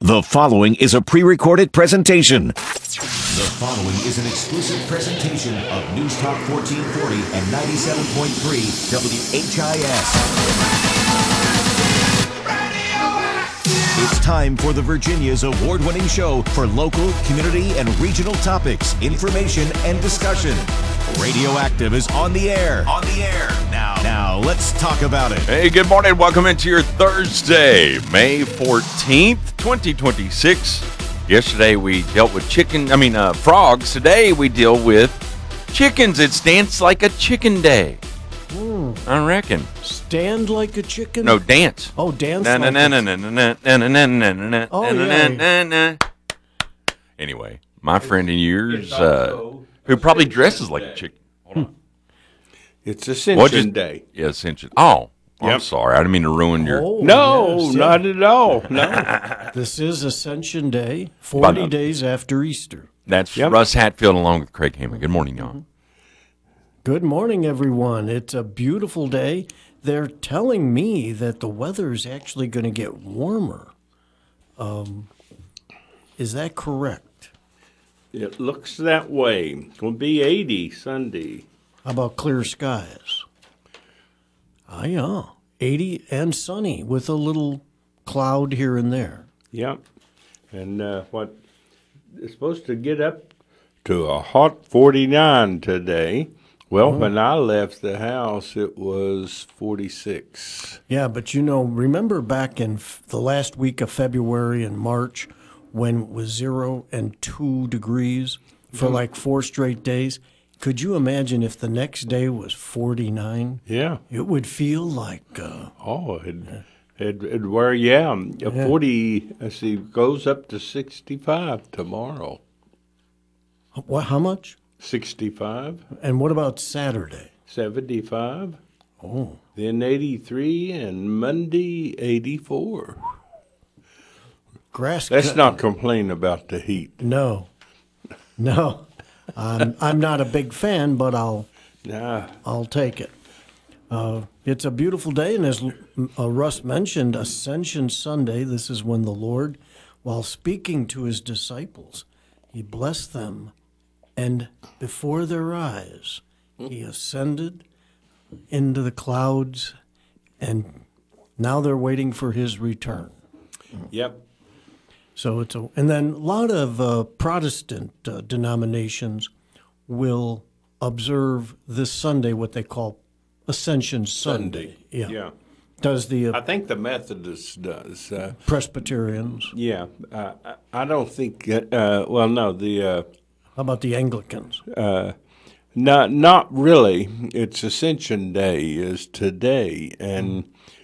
The following is a pre-recorded presentation. The following is an exclusive presentation of News Talk 1440 and 97.3 WHIS. It's time for the Virginia's award-winning show for local, community, and regional topics, information, and discussion. Radioactive is on the air. Now, let's talk about it. Hey, good morning. Welcome into your Thursday, May 14th, 2026. Yesterday we dealt with frogs. Today we deal with chickens. It's Dance Like a Chicken Day. I reckon. Stand like a chicken? No, dance. Oh, dance na na like na a na na na na na na na na Oh, na yeah. na na. Anyway, my friend of yours, who probably dresses like a chicken. Hold on. It's Ascension Day. Yeah, Ascension. Oh, I'm Yep. sorry. I didn't mean to ruin your. Oh, No, yes, not at all. No. This is Ascension Day, 40 days after Easter. That's Yep. Russ Hatfield along with Craig Hammond. Good morning, y'all. Good morning, everyone. It's a beautiful day. They're telling me that the weather is actually going to get warmer. Is that correct? It looks that way. It's going to be 80 Sunday. How about clear skies? Yeah, 80 and sunny with a little cloud here and there. Yep. And it's supposed to get up to a hot 49 today. Well, when I left the house, it was 46. Yeah, but remember back in the last week of February and March when it was 0 and 2 degrees for like 4 straight days? Could you imagine if the next day was 49? Yeah. It would feel like, It'd wear, yeah. 40, goes up to 65 tomorrow. how much? 65, And what about Saturday? 75, Oh, then 83, and Monday, 84. grass. Let's not complain about the heat. No. I'm not a big fan, but I'll take it. It's a beautiful day, and as Russ mentioned, Ascension Sunday, this is when the Lord, while speaking to his disciples, he blessed them, and before their eyes, he ascended into the clouds, and now they're waiting for his return. Yep. So and then a lot of Protestant denominations will observe this Sunday what they call Ascension Sunday. Yeah. Does the I think the Methodist does. Presbyterians? Yeah. I don't think, no, How about the Anglicans? not really. It's Ascension Day is today, and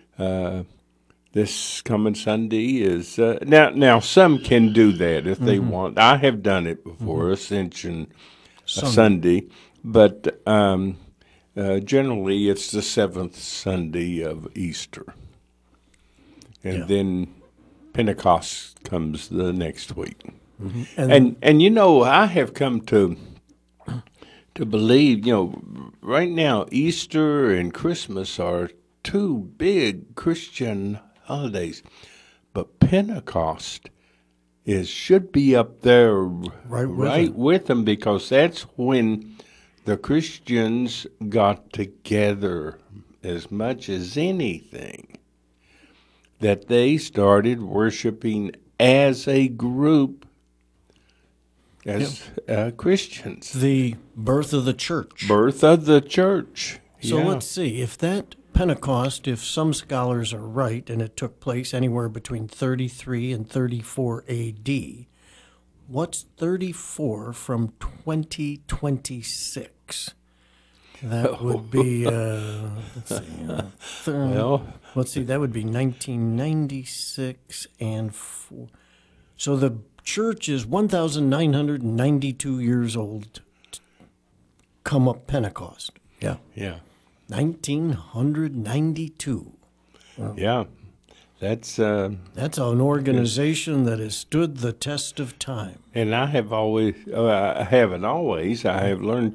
this coming Sunday is now. Some can do that if they want. I have done it before, Ascension Sunday, but generally it's the 7th Sunday of Easter, and then Pentecost comes the next week. And I have come to believe, right now Easter and Christmas are 2 big Christian holidays, but Pentecost should be up there right with them, because that's when the Christians got together as much as anything, that they started worshiping as a group, as Christians. The birth of the church. Birth of the church. So Yeah. let's see, if that Pentecost, if some scholars are right, and it took place anywhere between 33 and 34 AD, what's 34 from 2026? That would be, let's see, that would be 1996 and 4. So the church is 1,992 years old come up Pentecost. Yeah. Yeah. 1992. Yeah. That's an organization that has stood the test of time. and I have always I have learned